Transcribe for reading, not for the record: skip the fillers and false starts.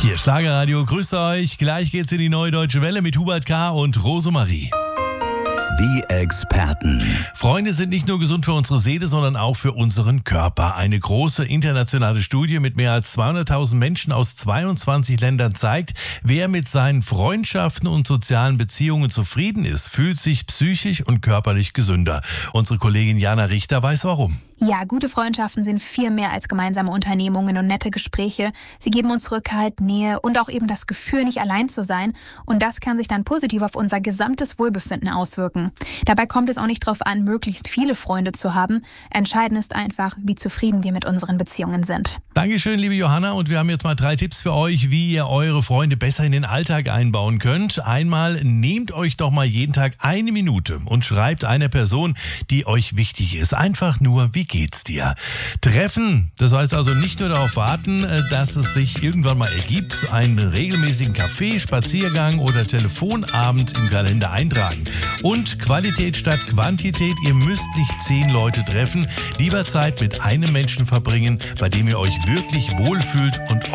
Hier Schlagerradio, grüßt euch. Gleich geht's in die Neue Deutsche Welle mit Hubert K. und Rosemarie. Die Experten. Freunde sind nicht nur gesund für unsere Seele, sondern auch für unseren Körper. Eine große internationale Studie mit mehr als 200.000 Menschen aus 22 Ländern zeigt, wer mit seinen Freundschaften und sozialen Beziehungen zufrieden ist, fühlt sich psychisch und körperlich gesünder. Unsere Kollegin Jana Richter weiß warum. Ja, gute Freundschaften sind viel mehr als gemeinsame Unternehmungen und nette Gespräche. Sie geben uns Rückhalt, Nähe und auch eben das Gefühl, nicht allein zu sein. Und das kann sich dann positiv auf unser gesamtes Wohlbefinden auswirken. Dabei kommt es auch nicht darauf an, möglichst viele Freunde zu haben. Entscheidend ist einfach, wie zufrieden wir mit unseren Beziehungen sind. Dankeschön, liebe Johanna. Und wir haben jetzt mal 3 Tipps für euch, wie ihr eure Freunde besser in den Alltag einbauen könnt. Einmal, nehmt euch doch mal jeden Tag 1 Minute und schreibt einer Person, die euch wichtig ist. Einfach nur, wie geht's dir? Treffen, das heißt also nicht nur darauf warten, dass es sich irgendwann mal ergibt, einen regelmäßigen Kaffee, Spaziergang oder Telefonabend im Kalender eintragen. Und Qualität statt Quantität, ihr müsst nicht 10 Leute treffen, lieber Zeit mit einem Menschen verbringen, bei dem ihr euch wirklich wohlfühlt und